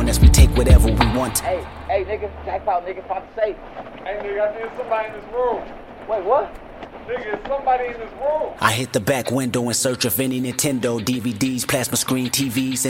down as we take whatever we want. Hey, nigga, jackpot, nigga, pop safe. Hey, nigga, I think somebody in this room. Wait, what? Nigga, it's somebody in this room. I hit the back window in search of any Nintendo DVDs, plasma screen TVs,